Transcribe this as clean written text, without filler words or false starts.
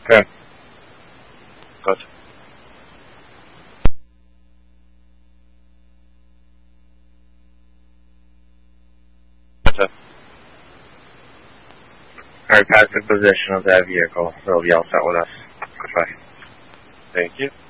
Okay. Good. Alright, pass the position of that vehicle. They'll be all set with us. Goodbye. Thank you.